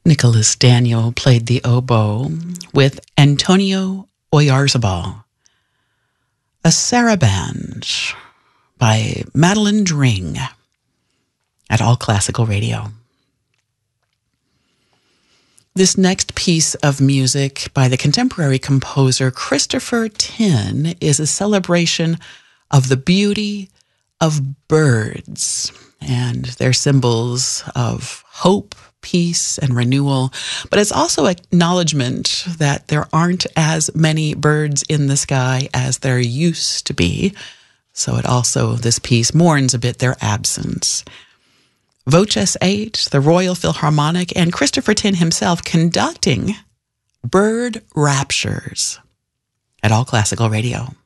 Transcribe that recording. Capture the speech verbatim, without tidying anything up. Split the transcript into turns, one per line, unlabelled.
Nicholas Daniel played the oboe with Antonio Oyarzabal. A Saraband by Madeline Dring at All Classical Radio. This next piece of music by the contemporary composer Christopher Tin is a celebration of the beauty of birds and their symbols of hope, peace, and renewal. But it's also acknowledgement that there aren't as many birds in the sky as there used to be. So it also, this piece mourns a bit their absence. Voces eight, the Royal Philharmonic, and Christopher Tin himself conducting Bird Raptures at All Classical Radio.